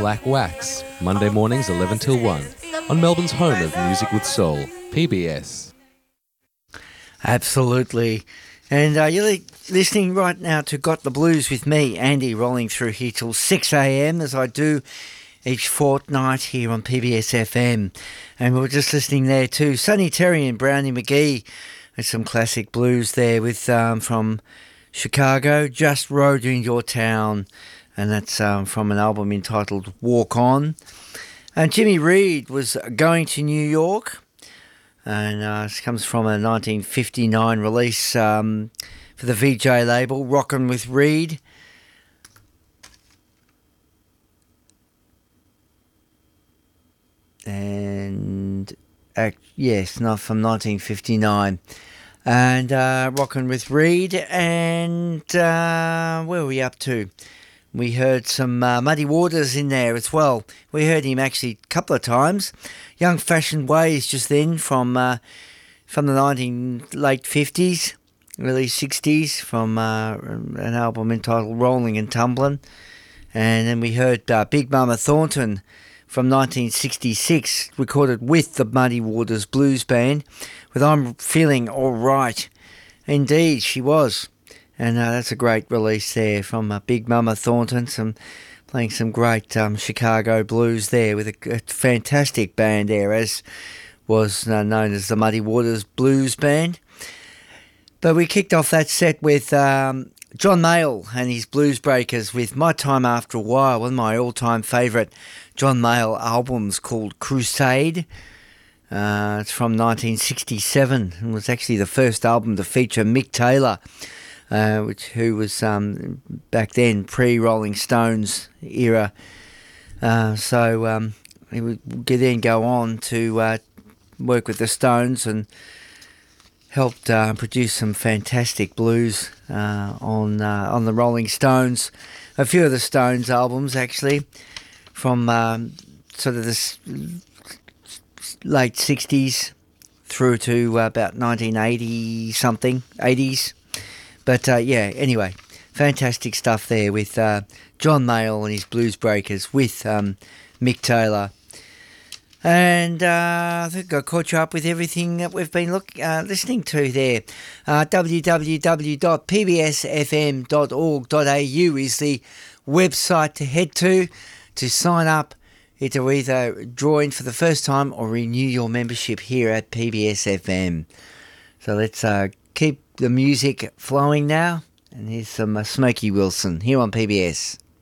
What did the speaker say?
Black Wax, Monday mornings 11 till 1, on Melbourne's home of music with soul, PBS. Absolutely. And you're listening right now to Got the Blues with me, Andy, rolling through here till 6 a.m. as I do each fortnight here on PBS FM. And we were just listening there to Sonny Terry and Brownie McGee with some classic blues there with from Chicago, Just Rode in Your Town. And that's from an album entitled Walk On. And Jimmy Reed was Going to New York. And this comes from a 1959 release for the VJ label, Rockin' with Reed. And, yes, not from 1959. And Rockin' with Reed. And where are we up to? We heard some Muddy Waters in there as well. We heard him actually a couple of times. Young Fashioned Ways just then from the late 50s, early 60s, from an album entitled Rolling and Tumblin'. And then we heard Big Mama Thornton from 1966, recorded with the Muddy Waters Blues Band, with I'm Feeling All Right. Indeed, she was. And that's a great release there from Big Mama Thornton, playing some great Chicago blues there with a fantastic band there, as was known as the Muddy Waters Blues Band. But we kicked off that set with John Mayall and his Blues Breakers with My Time After a While, one of my all-time favourite John Mayall albums called Crusade. It's from 1967 and was actually the first album to feature Mick Taylor, who was back then pre-Rolling Stones era. So he would then go on to work with the Stones and helped produce some fantastic blues on the Rolling Stones. A few of the Stones albums actually from sort of the late 60s through to about 1980 something, 80s. But anyway, fantastic stuff there with John Mayall and his Blues Breakers with Mick Taylor. And I think I caught you up with everything that we've been listening to there. www.pbsfm.org.au is the website to head to sign up to either join for the first time or renew your membership here at PBS FM. So let's keep the music flowing now, and here's some Smokey Wilson here on PBS.